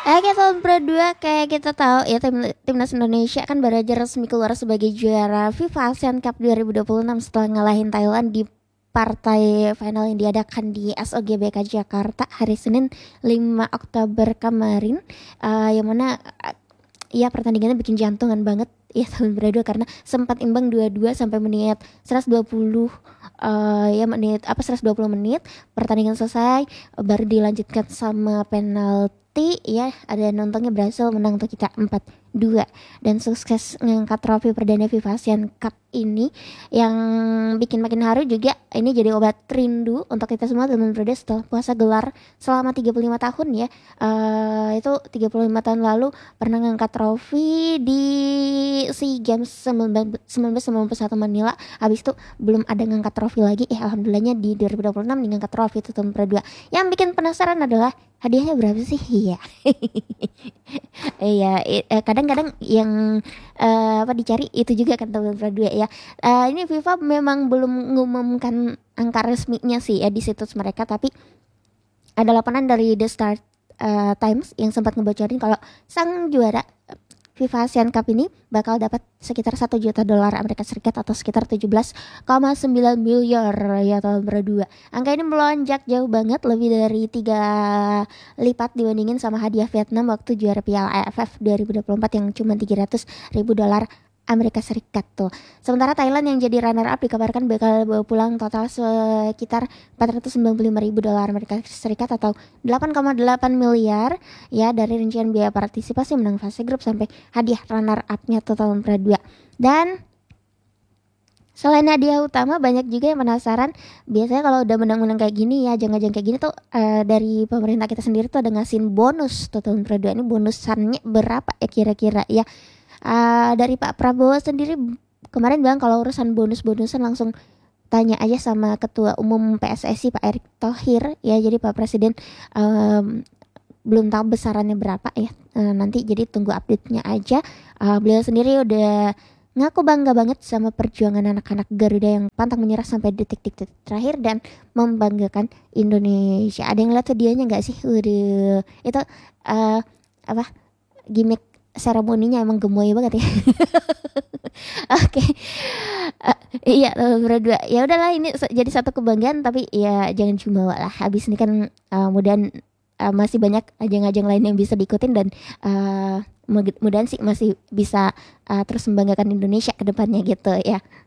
Tahun Pro 2 kayak kita tahu ya timnas Indonesia kan baru aja resmi keluar sebagai juara FIFA ASEAN Cup 2026 setelah ngalahin Thailand di partai final yang diadakan di SOGBK Jakarta hari Senin 5 Oktober kemarin. Yang mana ya pertandingannya bikin jantungan banget ya tahun Pro 2 karena sempat imbang 2-2 sampai menit 120 ya menit 120 menit pertandingan selesai, baru dilanjutkan sama penalti ya, ada nontonnya berhasil menang untuk kita 4-2 dan sukses ngangkat trofi perdana FIFA ASEAN Cup ini. Yang bikin makin haru juga, ini jadi obat rindu untuk kita semua teman Pro setelah puasa gelar selama 35 tahun ya. Itu 35 tahun lalu pernah ngangkat trofi di SEA Games 1991 Manila. Habis itu belum ada ngangkat trofi lagi. Alhamdulillahnya di 2026 nih ngangkat trofi itu tahun Pro 2. Yang bikin penasaran adalah hadiahnya berapa sih? Iya. Iya, kadang-kadang yang dicari itu juga kan tahun Pro 2 ya. Ini FIFA memang belum mengumumkan angka resminya sih ya di situs mereka, tapi ada laporan dari The Star Times yang sempat ngebocorin kalau sang juara FIFA ASEAN Cup ini bakal dapat sekitar 1 juta dolar Amerika Serikat atau sekitar 17,9 miliar ya tahun Pro 2. Angka ini melonjak jauh banget, lebih dari 3 lipat dibandingin sama hadiah Vietnam waktu juara Piala AFF 2024 yang cuma 300 ribu dolar Amerika Serikat tuh. Sementara Thailand yang jadi runner up dikabarkan bakal bawa pulang total sekitar 495 ribu dolar Amerika Serikat atau 8,8 miliar ya, dari rincian biaya partisipasi menang fase grup sampai hadiah runner up-nya tuh tahun Pro 2. Dan selain hadiah utama, banyak juga yang penasaran. Biasanya kalau udah menang-menang kayak gini ya, ajang-ajang kayak gini tuh dari pemerintah kita sendiri tuh ada ngasihin bonus tuh tahun Pro 2. Ini bonusannya berapa ya kira-kira ya? Dari Pak Prabowo sendiri kemarin bilang kalau urusan bonus-bonusan langsung tanya aja sama Ketua Umum PSSI Pak Erick Thohir ya. Jadi Pak Presiden belum tahu besarannya berapa ya. Nanti jadi tunggu update-nya aja. Beliau sendiri udah ngaku bangga banget sama perjuangan anak-anak Garuda yang pantang menyerah sampai detik-detik terakhir dan membanggakan Indonesia. Ada yang lihat videonya nggak sih? Udah itu gimmick seremoninya emang gemoy banget ya. Oke. Iya, berdua. Ya udahlah, ini jadi satu kebanggaan, tapi ya jangan cuma lah. Habis ini kan mudahan masih banyak ajang-ajang lain yang bisa diikutin dan mudahan sih masih bisa terus membanggakan Indonesia ke depannya gitu ya.